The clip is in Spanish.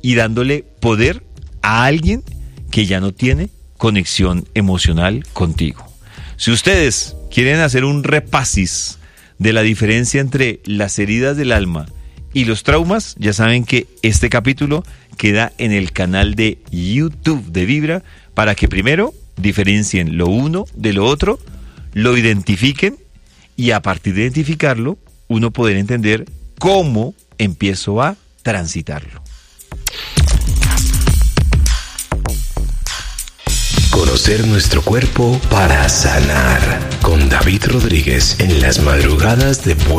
y dándole poder a alguien que ya no tiene conexión emocional contigo. Si ustedes quieren hacer un repasis de la diferencia entre las heridas del alma y los traumas, ya saben que este capítulo queda en el canal de YouTube de Vibra para que primero diferencien lo uno de lo otro, lo identifiquen y a partir de identificarlo, uno poder entender cómo empiezo a transitarlo. Conocer nuestro cuerpo para sanar. Con David Rodríguez en las madrugadas de